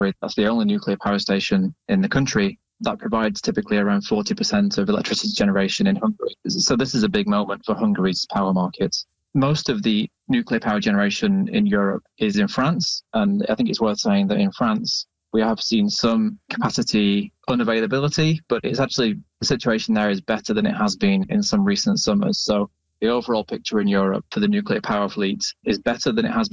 That's the only nuclear power station in the country that provides typically around 40% of electricity generation in Hungary. So this is a big moment for Hungary's power market. Most of the nuclear power generation in Europe is in France, and I think it's worth saying that in France we have seen some capacity unavailability, but it's actually the situation there is better than it has been in some recent summers. So the overall picture in Europe for the nuclear power fleet is better than it has been